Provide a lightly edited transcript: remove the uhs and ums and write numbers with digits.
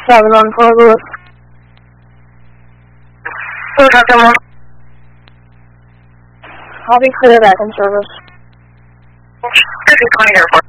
7 on Fort Lewis. I'll be clear back in service. 5020 Airport.